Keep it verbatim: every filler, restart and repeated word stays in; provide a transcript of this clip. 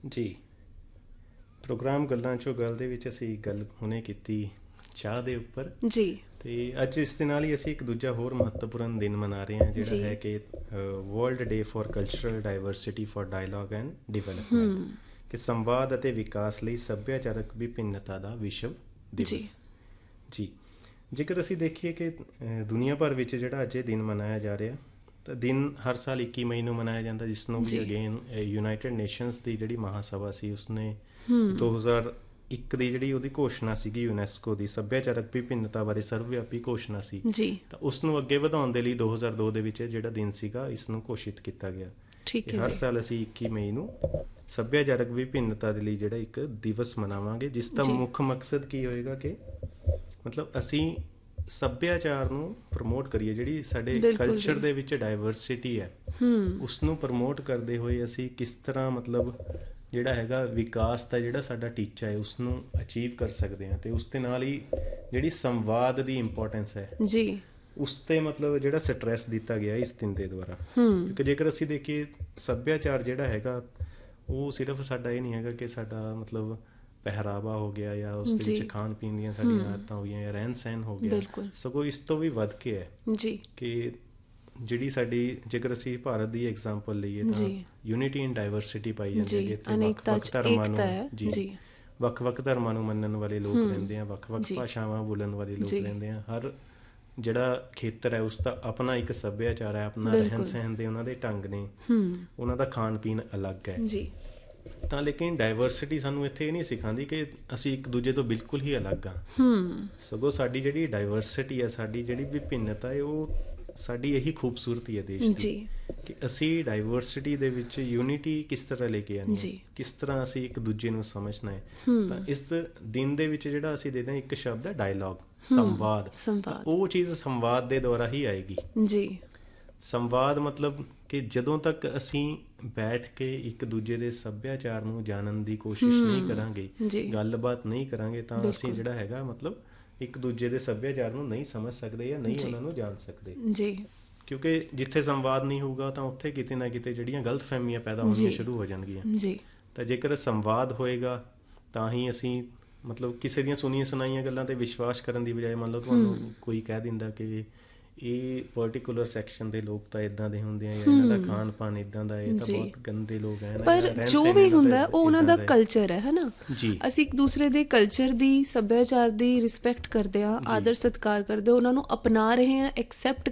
ਜੀ, ਪ੍ਰੋਗਰਾਮ ਗੱਲਾਂ 'ਚੋਂ ਗੱਲ ਦੇ ਵਿੱਚ ਅਸੀਂ ਗੱਲ ਹੁਣੇ ਕੀਤੀ ਚਾਹ ਦੇ ਉੱਪਰ ਜੀ। ਤੇ ਅੱਜ ਇਸ ਦੇ ਨਾਲ ਹੀ ਅਸੀਂ ਇੱਕ ਦੂਜਾ ਹੋਰ ਮਹੱਤਵਪੂਰਨ ਦਿਨ ਮਨਾ ਰਹੇ ਹਾਂ, ਜਿਹੜਾ ਹੈ ਕਿ world day for cultural diversity for dialog and development, ਕਿ ਸੰਵਾਦ ਅਤੇ ਵਿਕਾਸ ਲਈ ਸੱਭਿਆਚਾਰਕ ਵਿਭਿੰਨਤਾ ਦਾ ਵਿਸ਼ਵ ਦਿਵਸ। ਜੀ, ਜੇਕਰ ਅਸੀਂ ਦੇਖੀਏ ਕਿ ਦੁਨੀਆ ਭਰ ਵਿੱਚ ਜਿਹੜਾ ਅੱਜ ਇਹ ਦਿਨ ਮਨਾਇਆ ਜਾ ਰਿਹਾ, ਤਾਂ ਦਿਨ ਹਰ ਸਾਲ ਇੱਕੀ ਮਈ ਨੂੰ ਮਨਾਇਆ ਜਾਂਦਾ, ਜਿਸ ਨੂੰ ਵੀ ਅਗੇਨ ਯੂਨਾਈਟਿਡ ਨੇਸ਼ਨਸ ਦੀ ਜਿਹੜੀ ਮਹਾਸਭਾ ਸੀ ਉਸਨੇ ਦੋ ਹਜ਼ਾਰ ਇੱਕ ਦੀ ਜਿਹੜੀ ਉਹਦੀ ਘੋਸ਼ਣਾ ਸੀਗੀ ਯੂਨੈਸਕੋ ਦੀ ਸੱਭਿਆਚਾਰਕ ਵਿਭਿੰਨਤਾ ਬਾਰੇ ਸਰਵਵਿਆਪੀ ਘੋਸ਼ਣਾ ਸੀ, ਤਾਂ ਉਸ ਨੂੰ ਅੱਗੇ ਵਧਾਉਣ ਦੇ ਲਈ ਦੋ ਹਜ਼ਾਰ ਦੋ ਦੇ ਵਿੱਚ ਜਿਹੜਾ ਦਿਨ ਸੀਗਾ ਇਸ ਨੂੰ ਘੋਸ਼ਿਤ ਕੀਤਾ ਗਿਆ। ਹਰ ਸਾਲ ਅਸੀਂ ਇੱਕੀ ਮਈ ਨੂੰ ਸੱਭਿਆਚਾਰਕ ਵਿਭਿੰਨਤਾ ਦੇ ਲਈ ਜਿਹੜਾ ਇੱਕ ਦਿਵਸ ਮਨਾਵਾਂਗੇ, ਜਿਸ ਦਾ ਮੁੱਖ ਮਕਸਦ ਕੀ ਹੋਏਗਾ ਕਿ ਮਤਲਬ ਅਸੀਂ ਸੱਭਿਆਚਾਰ ਨੂੰ ਪ੍ਰਮੋਟ ਕਰੀਏ। ਜਿਹੜੀ ਸਾਡੇ ਕਲਚਰ ਦੇ ਵਿੱਚ ਡਾਇਵਰਸਿਟੀ ਹੈ ਉਸ ਨੂੰ ਪ੍ਰਮੋਟ ਕਰਦੇ ਹੋਏ ਅਸੀਂ ਕਿਸ ਤਰ੍ਹਾਂ ਮਤਲਬ ਜਿਹੜਾ ਹੈਗਾ ਵਿਕਾਸ ਦਾ ਜਿਹੜਾ ਸਾਡਾ ਟੀਚਾ ਹੈ ਉਸ ਨੂੰ ਅਚੀਵ ਕਰ ਸਕਦੇ ਹਾਂ। ਅਤੇ ਉਸ ਦੇ ਨਾਲ ਹੀ ਜਿਹੜੀ ਸੰਵਾਦ ਦੀ ਇੰਪੋਰਟੈਂਸ ਹੈ ਜੀ, ਉਸ 'ਤੇ ਮਤਲਬ ਜਿਹੜਾ ਸਟਰੈਸ ਦਿੱਤਾ ਗਿਆ ਇਸ ਦਿਨ ਦੇ ਦੁਆਰਾ। ਕਿਉਂਕਿ ਜੇਕਰ ਅਸੀਂ ਦੇਖੀਏ ਸੱਭਿਆਚਾਰ ਜਿਹੜਾ ਹੈਗਾ ਉਹ ਸਿਰਫ ਸਾਡਾ ਇਹ ਨਹੀਂ ਹੈਗਾ ਕਿ ਸਾਡਾ ਮਤਲਬ ਪਹਿਰਾਵਾ ਹੋ ਗਿਆ ਜਾਂ ਉਸ ਦੇ ਵਿੱਚ ਖਾਣ ਪੀਣ ਦੀਆਂ ਸਾਡੀਆਂ ਆਦਤਾਂ ਹੋ ਗਈਆਂ ਜਾਂ ਰਹਿਣ ਸਹਿਣ ਹੋ ਗਿਆ, ਸਗੋਂ ਇਸ ਤੋਂ ਵੀ ਵੱਧ ਕੇ ਹੈ ਜੀ ਕਿ ਜਿਹੜੀ ਸਾਡੀ ਜੇਕਰ ਅਸੀਂ ਭਾਰਤ ਦੀ ਐਗਜ਼ਾਮਪਲ ਲਈਏ ਤਾਂ ਯੂਨਿਟੀ ਇਨ ਡਾਇਵਰਸਿਟੀ ਪਾਈ ਜਾਂਦੀ ਹੈ, ਇੱਥੇ ਵੱਖ ਵੱਖ ਧਰਮਾਂ ਨੂੰ ਜੀ ਵੱਖ ਵੱਖ ਧਰਮਾਂ ਨੂੰ ਮੰਨਣ ਵਾਲੇ ਲੋਕ ਰਹਿੰਦੇ ਆ, ਵੱਖ ਵੱਖ ਭਾਸ਼ਾਵਾਂ ਬੋਲਣ ਵਾਲੇ ਲੋਕ ਰਹਿੰਦੇ ਆ। ਹਰ ਜਿਹੜਾ ਖੇਤਰ ਹੈ ਉਸ ਦਾ ਆਪਣਾ ਇੱਕ ਸੱਭਿਆਚਾਰ ਹੈ, ਆਪਣਾ ਰਹਿਣ ਸਹਿਣ ਦੇ ਉਹਨਾਂ ਦੇ ਢੰਗ ਨੇ, ਉਹਨਾਂ ਦਾ ਖਾਣ ਪੀਣ ਅਲੱਗ ਹੈ ਜੀ। ਤਾਂ ਲੇਕਿਨ ਡਾਇਵਰਸਿਟੀ ਸਾਨੂੰ ਇੱਥੇ ਇਹ ਨਹੀਂ ਸਿਖਾਉਂਦੀ ਕਿ ਅਸੀਂ ਇੱਕ ਦੂਜੇ ਤੋਂ ਬਿਲਕੁਲ ਹੀ ਅਲੱਗ ਹਾਂ, ਸਗੋਂ ਸਾਡੀ ਜਿਹੜੀ ਡਾਇਵਰਸਿਟੀ ਹੈ, ਸਾਡੀ ਜਿਹੜੀ ਵਿਭਿੰਨਤਾ ਹੈ, ਉਹ ਸਾਡੀ ਇਹੀ ਖੂਬਸੂਰਤੀ ਹੈ ਦੇਸ਼ ਦੀ ਕਿ ਅਸੀਂ ਡਾਇਵਰਸਿਟੀ ਦੇ ਵਿੱਚ ਯੂਨਿਟੀ ਕਿਸ ਤਰ੍ਹਾਂ ਲੈ ਕੇ ਆਉਣੀ ਹੈ, ਕਿਸ ਤਰ੍ਹਾਂ ਅਸੀਂ ਇੱਕ ਦੂਜੇ ਨੂੰ ਸਮਝਣਾ ਹੈ। ਤਾਂ ਇਸ ਦਿਨ ਦੇ ਵਿੱਚ ਜਿਹੜਾ ਅਸੀਂ ਦੇਖਦੇ ਹਾਂ ਇੱਕ ਸ਼ਬਦ ਹੈ ਡਾਇਲੋਗ, ਸੰਵਾਦ। ਉਹ ਚੀਜ਼ ਸੰਵਾਦ ਦੇ ਦੁਆਰਾ ਹੀ ਆਏਗੀ ਜੀ। ਸੰਵਾਦ ਮਤਲਬ ਕਿ ਜਦੋਂ ਤੱਕ ਅਸੀਂ ਬੈਠ ਕੇ ਇੱਕ ਦੂਜੇ ਦੇ ਸੱਭਿਆਚਾਰ ਨੂੰ ਜਾਣਨ ਦੀ ਕੋਸ਼ਿਸ਼ ਨਹੀਂ ਕਰਾਂਗੇ, ਗੱਲਬਾਤ ਨਹੀਂ ਕਰਾਂਗੇ, ਤਾਂ ਅਸੀਂ ਜਿਹੜਾ ਹੈਗਾ ਮਤਲਬ ਇੱਕ ਦੂਜੇ ਦੇ ਸੱਭਿਆਚਾਰ ਨੂੰ ਨਹੀਂ ਸਮਝ ਸਕਦੇ ਜਾਂ ਨਹੀਂ ਉਹਨਾਂ ਨੂੰ ਜਾਣ ਸਕਦੇ ਜੀ। ਕਿਉਂਕਿ ਜਿੱਥੇ ਸੰਵਾਦ ਨਹੀਂ ਹੋਊਗਾ ਤਾਂ ਉੱਥੇ ਕਿਤੇ ਨਾ ਕਿਤੇ ਜਿਹੜੀਆਂ ਗਲਤ ਫਹਿਮੀਆਂ ਪੈਦਾ ਹੋਣੀਆਂ ਸ਼ੁਰੂ ਹੋ ਜਾਣਗੀਆਂ ਜੀ। ਤਾਂ ਜੇਕਰ ਸੰਵਾਦ ਹੋਏਗਾ ਤਾਂ ਹੀ ਅਸੀਂ ਮਤਲਬ ਕਿਸੇ ਦੀਆਂ ਸੁਣੀਆਂ ਸੁਣਾਈਆਂ ਗੱਲਾਂ 'ਤੇ ਵਿਸ਼ਵਾਸ ਕਰਨ ਦੀ ਬਜਾਏ, ਮੰਨ ਲਓ ਤੁਹਾਨੂੰ ਕੋਈ ਕਹਿ ਦਿੰਦਾ ਕਿ ਇਹ ਪਰਟੀਕੂਲਰ ਸੈਕਸ਼ਨ ਦੇ ਲੋਕ ਤਾਂ ਇੱਦਾਂ ਦੇ ਹੁੰਦੇ ਆ ਜਾਂ ਇਹਨਾਂ ਦਾ ਖਾਣ ਪਾਣ ਇੱਦਾਂ ਦਾ, ਇਹ ਤਾਂ ਬਹੁਤ ਗੰਦੇ ਲੋਕ ਹੈ। ਪਰ ਜੋ ਵੀ ਹੁੰਦਾ ਉਹ ਉਹਨਾਂ ਦਾ ਕਲਚਰ ਹੈ ਨਾ, ਅਸੀਂ ਇੱਕ ਦੂਸਰੇ ਦੇ ਕਲਚਰ ਦੀ, ਸੱਭਿਆਚਾਰ ਦੀ ਰਿਸਪੈਕਟ ਕਰਦੇ ਹਾਂ, ਆਦਰ ਸਤਿਕਾਰ ਕਰਦੇ, ਉਹਨਾਂ ਨੂੰ ਅਪਣਾ ਰਹੇ ਹਾਂ, ਐਕਸੈਪਟ